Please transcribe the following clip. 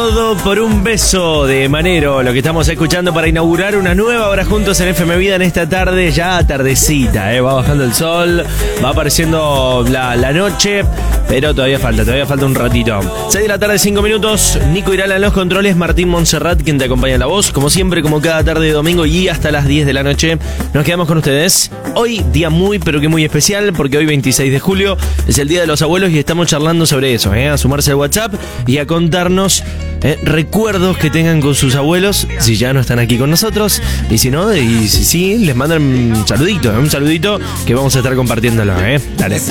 Todo por un beso de Manero, lo que estamos escuchando para inaugurar una nueva hora juntos en FM Vida en esta tarde ya tardecita, va bajando el sol, va apareciendo la noche, pero todavía falta un ratito. 6 de la tarde, 5 minutos, Nico Irala en los controles, Martín Montserrat quien te acompaña en la voz, como siempre, como cada tarde de domingo y hasta las 10 de la noche, nos quedamos con ustedes. Hoy, día muy, pero que muy especial, porque hoy 26 de julio es el Día de los Abuelos y estamos charlando sobre eso, a sumarse al WhatsApp y a contarnos recuerdos que tengan con sus abuelos, si ya no están aquí con nosotros, y si no, y si sí, les mandan un saludito que vamos a estar compartiéndolo, dale.